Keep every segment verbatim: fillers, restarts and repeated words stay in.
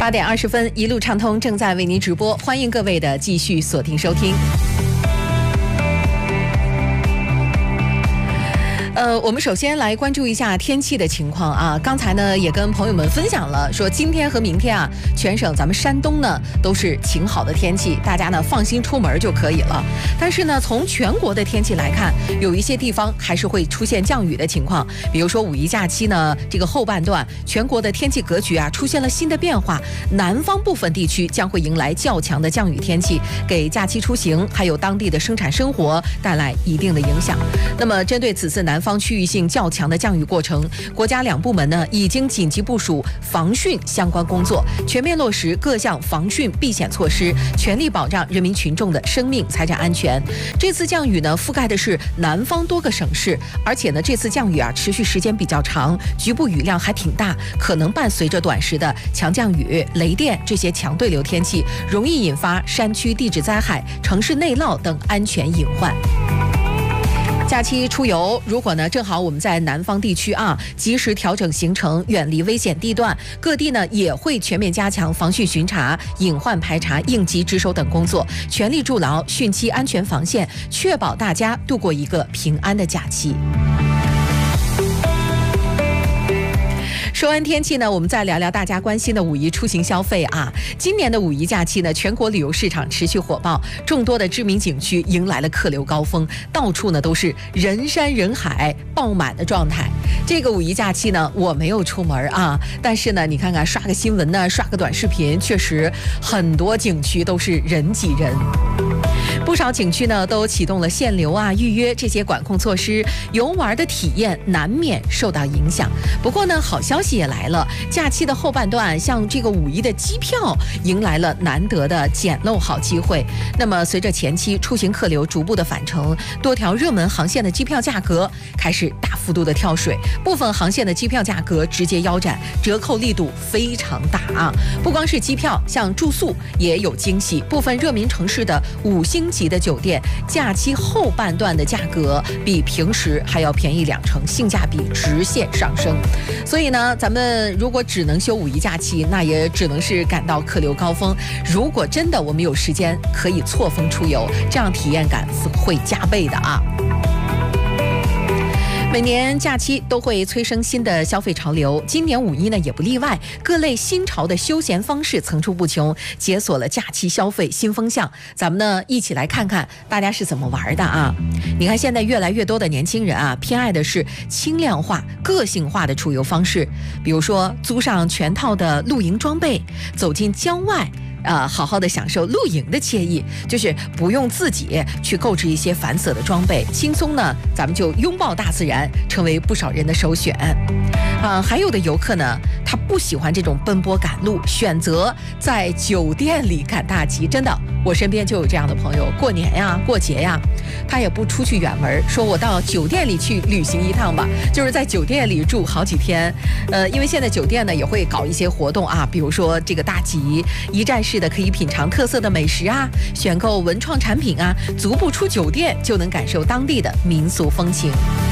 八点二十分，一路畅通正在为您直播，欢迎各位的继续锁定收听。呃，我们首先来关注一下天气的情况啊。刚才呢也跟朋友们分享了，说今天和明天啊，全省咱们山东呢都是晴好的天气，大家呢放心出门就可以了。但是呢，从全国的天气来看，有一些地方还是会出现降雨的情况。比如说五一假期呢，这个后半段，全国的天气格局啊出现了新的变化，南方部分地区将会迎来较强的降雨天气，给假期出行还有当地的生产生活带来一定的影响。那么针对此次南方区域性较强的降雨过程，国家两部门呢已经紧急部署防汛相关工作，全面落实各项防汛避险措施，全力保障人民群众的生命财产安全。这次降雨呢覆盖的是南方多个省市，而且呢这次降雨啊持续时间比较长，局部雨量还挺大，可能伴随着短时的强降雨、雷电这些强对流天气，容易引发山区地质灾害、城市内涝等安全隐患。假期出游，如果呢正好我们在南方地区啊，及时调整行程，远离危险地段，各地呢也会全面加强防汛巡查、隐患排查、应急值守等工作，全力筑牢汛期安全防线，确保大家度过一个平安的假期。说完天气呢，我们再聊聊大家关心的五一出行消费啊。今年的五一假期呢，全国旅游市场持续火爆，众多的知名景区迎来了客流高峰，到处呢都是人山人海、爆满的状态。这个五一假期呢，我没有出门啊，但是呢，你看看刷个新闻呢，刷个短视频，确实很多景区都是人挤人。不少景区呢都启动了限流啊、预约这些管控措施，游玩的体验难免受到影响。不过呢，好消息也来了，假期的后半段，像这个五一的机票迎来了难得的捡漏好机会。那么随着前期出行客流逐步的返程，多条热门航线的机票价格开始大幅度的跳水，部分航线的机票价格直接腰斩，折扣力度非常大啊！不光是机票，像住宿也有惊喜，部分热门城市的五星级的酒店，假期后半段的价格比平时还要便宜两成，性价比直线上升。所以呢，咱们如果只能休五一假期，那也只能是赶到客流高峰。如果真的我们有时间，可以错峰出游，这样体验感会加倍的啊。每年假期都会催生新的消费潮流，今年五一呢也不例外，各类新潮的休闲方式层出不穷，解锁了假期消费新风向。咱们呢一起来看看大家是怎么玩的啊！你看现在越来越多的年轻人啊，偏爱的是轻量化、个性化的出游方式，比如说租上全套的露营装备，走进郊外。呃，好好的享受露营的惬意，就是不用自己去购置一些繁琐的装备，轻松呢，咱们就拥抱大自然，成为不少人的首选。啊、呃，还有的游客呢，他不喜欢这种奔波赶路，选择在酒店里赶大集。真的，我身边就有这样的朋友，过年呀、过节呀，他也不出去远门，说我到酒店里去旅行一趟吧，就是在酒店里住好几天。呃，因为现在酒店呢也会搞一些活动啊，比如说这个大集一站式的可以品尝特色的美食啊，选购文创产品啊，足不出酒店就能感受当地的民俗风情。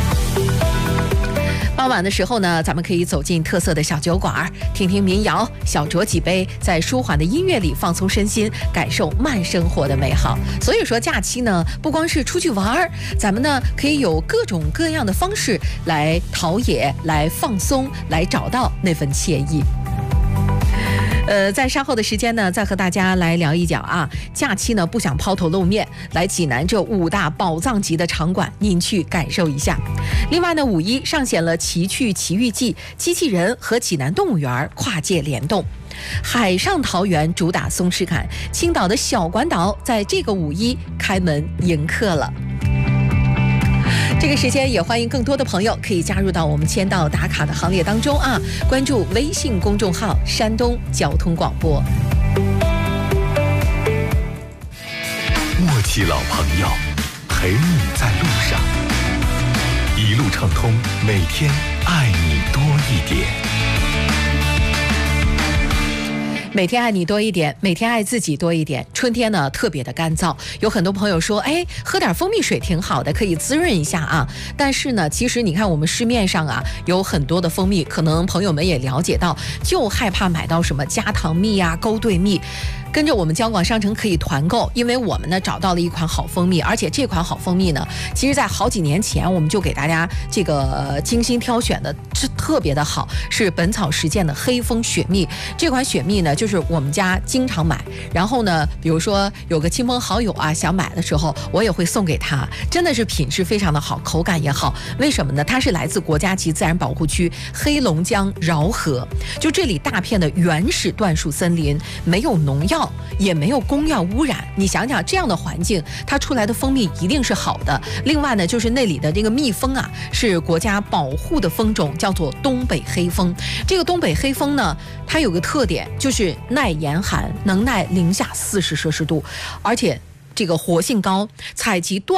傍晚的时候呢，咱们可以走进特色的小酒馆，听听民谣，小酌几杯，在舒缓的音乐里放松身心，感受慢生活的美好。所以说假期呢，不光是出去玩，咱们呢可以有各种各样的方式来陶冶、来放松、来找到那份惬意。呃，在稍后的时间呢，再和大家来聊一讲啊。假期呢，不想抛头露面，来济南这五大宝藏级的场馆，您去感受一下。另外呢，五一上线了奇趣奇遇记，机器人和济南动物园跨界联动。海上桃源主打松弛感，青岛的小馆岛在这个五一开门迎客了。这个时间也欢迎更多的朋友可以加入到我们签到打卡的行列当中啊！关注微信公众号山东交通广播。 默契老朋友，陪你在路上，一路畅通，每天爱你多一点。 每天爱你多一点，每天爱自己多一点。春天呢特别的干燥，有很多朋友说，哎，喝点蜂蜜水挺好的，可以滋润一下啊。但是呢，其实你看我们市面上啊有很多的蜂蜜，可能朋友们也了解到，就害怕买到什么加糖蜜啊、勾兑蜜。跟着我们交广商城可以团购，因为我们呢找到了一款好蜂蜜，而且这款好蜂蜜呢，其实在好几年前我们就给大家这个、呃、精心挑选的，是特别的好，是本草实践的黑蜂雪蜜。这款雪蜜呢，就是我们家经常买，然后呢，比如说有个亲朋好友啊想买的时候，我也会送给他，真的是品质非常的好，口感也好。为什么呢？它是来自国家级自然保护区黑龙江饶河，就这里大片的原始椴树森林，没有农药。也没有工药污染，你想想这样的环境，它出来的蜂蜜一定是好的。另外呢，就是那里的这个蜜蜂啊，是国家保护的蜂种，叫做东北黑蜂。这个东北黑蜂呢，它有个特点，就是耐严寒，能耐零下四十摄氏度，而且这个活性高，采集椴